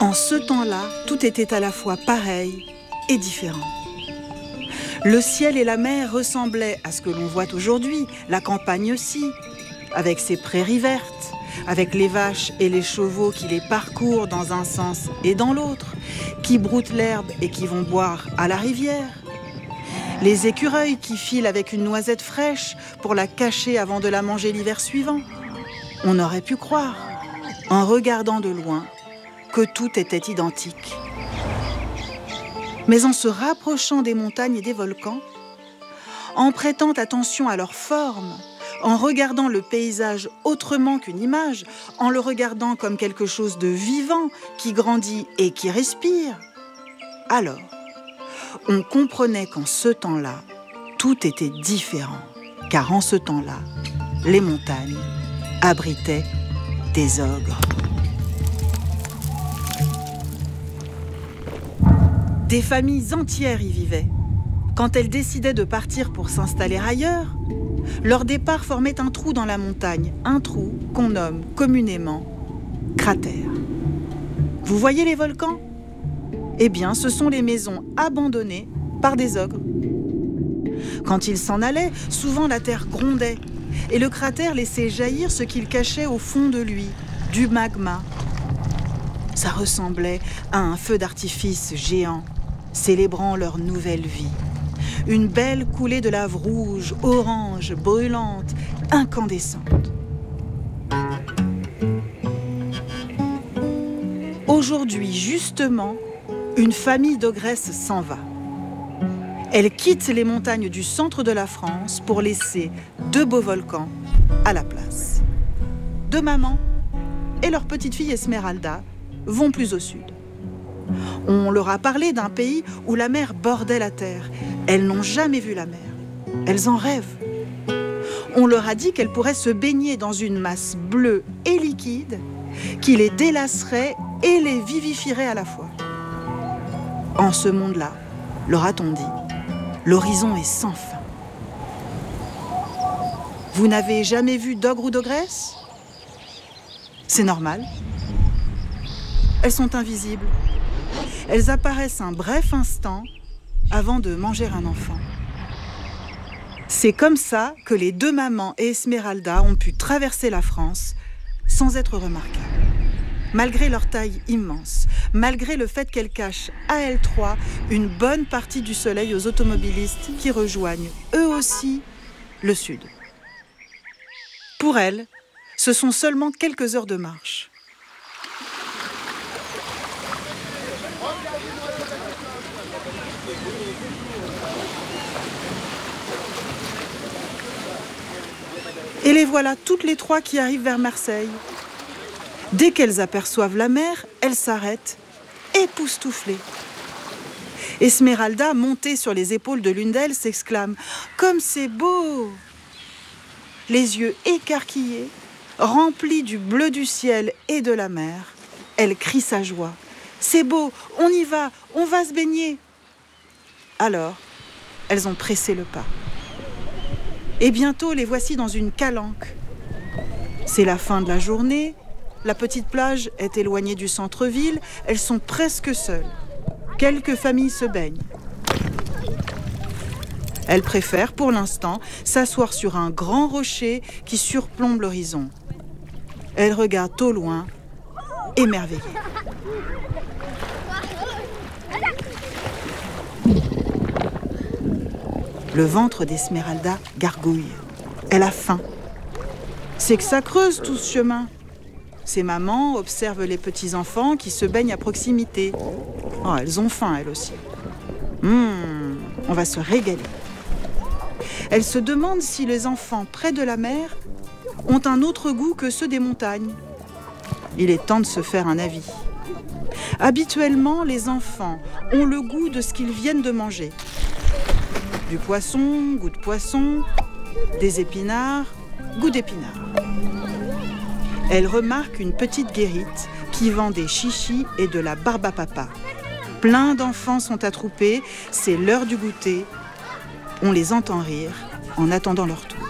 En ce temps-là, tout était à la fois pareil et différent. Le ciel et la mer ressemblaient à ce que l'on voit aujourd'hui, la campagne aussi, avec ses prairies vertes, avec les vaches et les chevaux qui les parcourent dans un sens et dans l'autre, qui broutent l'herbe et qui vont boire à la rivière. Les écureuils qui filent avec une noisette fraîche pour la cacher avant de la manger l'hiver suivant. On aurait pu croire, en regardant de loin, que tout était identique. Mais en se rapprochant des montagnes et des volcans, en prêtant attention à leur forme, en regardant le paysage autrement qu'une image, en le regardant comme quelque chose de vivant qui grandit et qui respire, alors on comprenait qu'en ce temps-là, tout était différent, car en ce temps-là, les montagnes abritaient des ogres. Des familles entières y vivaient. Quand elles décidaient de partir pour s'installer ailleurs, leur départ formait un trou dans la montagne, un trou qu'on nomme communément cratère. Vous voyez les volcans ? Eh bien, ce sont les maisons abandonnées par des ogres. Quand ils s'en allaient, souvent la terre grondait et le cratère laissait jaillir ce qu'il cachait au fond de lui, du magma. Ça ressemblait à un feu d'artifice géant, célébrant leur nouvelle vie. Une belle coulée de lave rouge, orange, brûlante, incandescente. Aujourd'hui, justement, une famille d'ogresses s'en va. Elle quitte les montagnes du centre de la France pour laisser 2 beaux volcans à la place. 2 mamans et leur petite fille Esmeralda vont plus au sud. On leur a parlé d'un pays où la mer bordait la terre. Elles n'ont jamais vu la mer. Elles en rêvent. On leur a dit qu'elles pourraient se baigner dans une masse bleue et liquide qui les délasserait et les vivifierait à la fois. En ce monde-là, leur a-t-on dit, l'horizon est sans fin. Vous n'avez jamais vu d'ogre ou d'ogresse ? C'est normal. Elles sont invisibles. Elles apparaissent un bref instant avant de manger un enfant. C'est comme ça que les 2 mamans et Esmeralda ont pu traverser la France sans être remarquables. Malgré leur taille immense, malgré le fait qu'elles cachent à elles 3 une bonne partie du soleil aux automobilistes qui rejoignent eux aussi le sud. Pour elles, ce sont seulement quelques heures de marche. Et les voilà toutes les 3 qui arrivent vers Marseille. Dès qu'elles aperçoivent la mer, elles s'arrêtent, époustouflées. Esmeralda, montée sur les épaules de l'une d'elles, s'exclame « Comme c'est beau !» Les yeux écarquillés, remplis du bleu du ciel et de la mer, elle crie sa joie. « C'est beau, on y va, on va se baigner !» Alors, elles ont pressé le pas. Et bientôt, les voici dans une calanque. C'est la fin de la journée, la petite plage est éloignée du centre-ville, elles sont presque seules. Quelques familles se baignent. Elles préfèrent, pour l'instant, s'asseoir sur un grand rocher qui surplombe l'horizon. Elles regardent au loin, émerveillées. Le ventre d'Esmeralda gargouille. Elle a faim. C'est que ça creuse tout ce chemin. Ses mamans observent les petits-enfants qui se baignent à proximité. Oh, elles ont faim, elles aussi. On va se régaler. Elles se demandent si les enfants près de la mer ont un autre goût que ceux des montagnes. Il est temps de se faire un avis. Habituellement, les enfants ont le goût de ce qu'ils viennent de manger. Du poisson, goût de poisson, des épinards, goût d'épinards. Elle remarque une petite guérite qui vend des chichis et de la barbe à papa. Plein d'enfants sont attroupés, c'est l'heure du goûter. On les entend rire en attendant leur tour.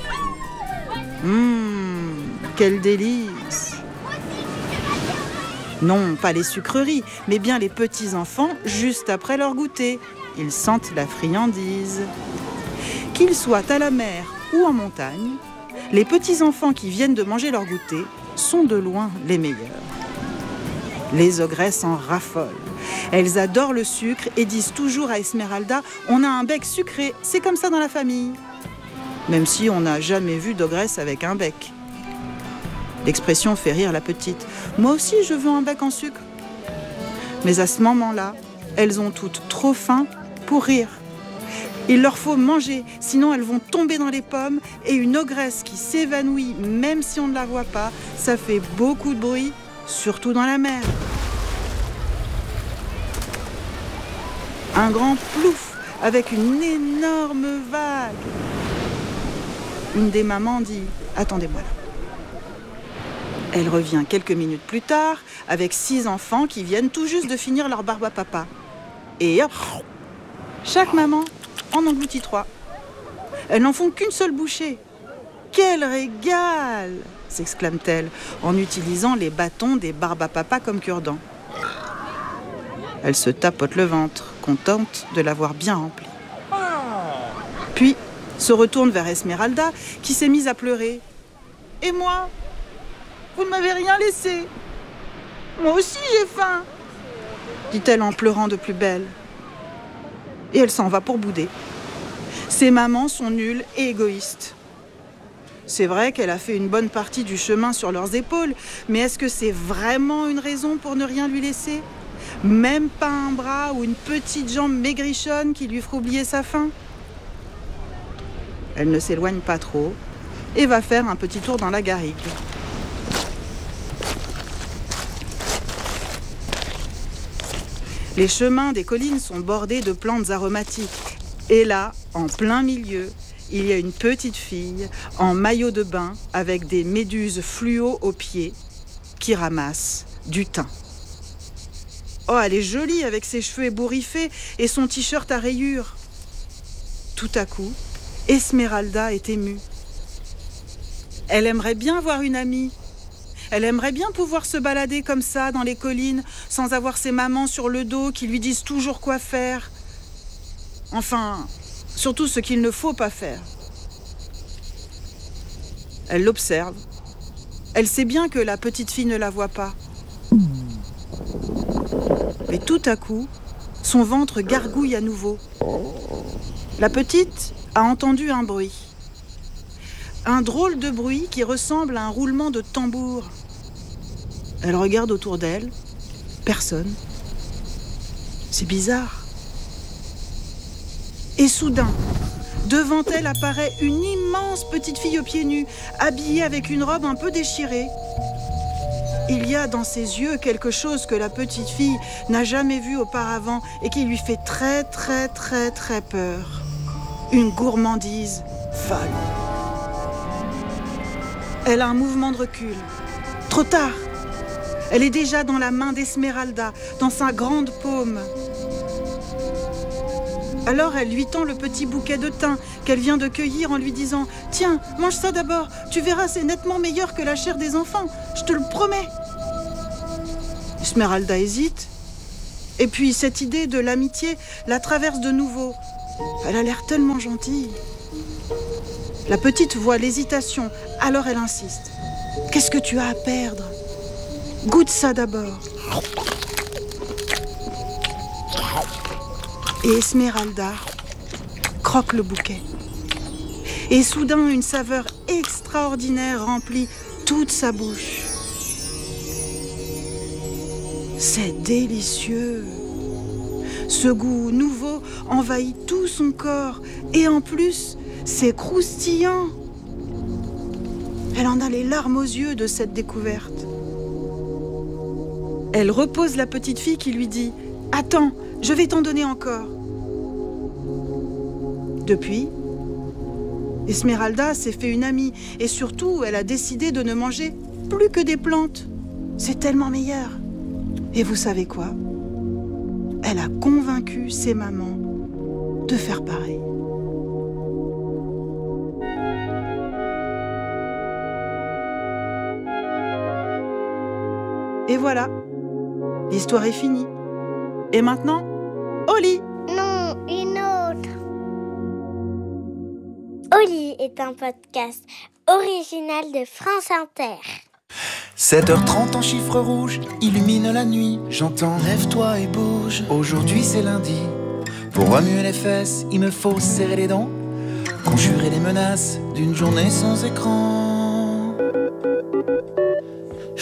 Quel délice! Non, pas les sucreries, mais bien les petits-enfants juste après leur goûter. Ils sentent la friandise. Qu'ils soient à la mer ou en montagne, les petits-enfants qui viennent de manger leur goûter sont de loin les meilleurs. Les ogresses en raffolent. Elles adorent le sucre et disent toujours à Esmeralda « On a un bec sucré, c'est comme ça dans la famille ». Même si on n'a jamais vu d'ogresse avec un bec. L'expression fait rire la petite. « Moi aussi, je veux un bec en sucre ». Mais à ce moment-là, elles ont toutes trop faim pour rire. Il leur faut manger, sinon elles vont tomber dans les pommes et une ogresse qui s'évanouit, même si on ne la voit pas, ça fait beaucoup de bruit, surtout dans la mer. Un grand plouf avec une énorme vague. Une des mamans dit « Attendez-moi là ». Elle revient quelques minutes plus tard avec 6 enfants qui viennent tout juste de finir leur barbe à papa. Et hop, chaque maman en engloutit 3. Elles n'en font qu'une seule bouchée. « Quel régal !» s'exclame-t-elle en utilisant les bâtons des barbes à papa comme cure-dents. Elle se tapote le ventre, contente de l'avoir bien rempli. Puis se retourne vers Esmeralda qui s'est mise à pleurer. « Et moi ? Vous ne m'avez rien laissé. Moi aussi j'ai faim !» dit-elle en pleurant de plus belle. Et elle s'en va pour bouder. Ces mamans sont nulles et égoïstes. C'est vrai qu'elle a fait une bonne partie du chemin sur leurs épaules, mais est-ce que c'est vraiment une raison pour ne rien lui laisser ? Même pas un bras ou une petite jambe maigrichonne qui lui fera oublier sa faim ? Elle ne s'éloigne pas trop et va faire un petit tour dans la garrigue. Les chemins des collines sont bordés de plantes aromatiques. Et là, en plein milieu, il y a une petite fille en maillot de bain avec des méduses fluo aux pieds qui ramasse du thym. Oh, elle est jolie avec ses cheveux ébouriffés et son t-shirt à rayures. Tout à coup, Esmeralda est émue. Elle aimerait bien voir une amie. Elle aimerait bien pouvoir se balader comme ça dans les collines sans avoir ses mamans sur le dos qui lui disent toujours quoi faire. Enfin, surtout ce qu'il ne faut pas faire. Elle l'observe. Elle sait bien que la petite fille ne la voit pas. Mais tout à coup, son ventre gargouille à nouveau. La petite a entendu un bruit. Un drôle de bruit qui ressemble à un roulement de tambour. Elle regarde autour d'elle. Personne. C'est bizarre. Et soudain, devant elle apparaît une immense petite fille aux pieds nus, habillée avec une robe un peu déchirée. Il y a dans ses yeux quelque chose que la petite fille n'a jamais vu auparavant et qui lui fait très très très très peur. Une gourmandise folle. Elle a un mouvement de recul. Trop tard. Elle est déjà dans la main d'Esmeralda, dans sa grande paume. Alors elle lui tend le petit bouquet de thym qu'elle vient de cueillir en lui disant « Tiens, mange ça d'abord, tu verras, c'est nettement meilleur que la chair des enfants, je te le promets !» Esmeralda hésite. Et puis cette idée de l'amitié la traverse de nouveau. Elle a l'air tellement gentille. La petite voit l'hésitation, alors elle insiste. « Qu'est-ce que tu as à perdre ? Goûte ça d'abord. » Et Esmeralda croque le bouquet. Et soudain, une saveur extraordinaire remplit toute sa bouche. C'est délicieux. Ce goût nouveau envahit tout son corps. Et en plus, c'est croustillant. Elle en a les larmes aux yeux de cette découverte. Elle repose la petite fille qui lui dit « Attends, je vais t'en donner encore. » Depuis, Esmeralda s'est fait une amie et surtout, elle a décidé de ne manger plus que des plantes. C'est tellement meilleur. Et vous savez quoi ? Elle a convaincu ses mamans de faire pareil. Et voilà, L'histoire est finie. Et maintenant, au lit. Non, une autre. Oli est un podcast original de France Inter. 7h30 en chiffre rouge illumine la nuit. J'entends lève-toi et bouge. Aujourd'hui c'est lundi. Pour remuer les fesses, il me faut serrer les dents, conjurer les menaces d'une journée sans écran.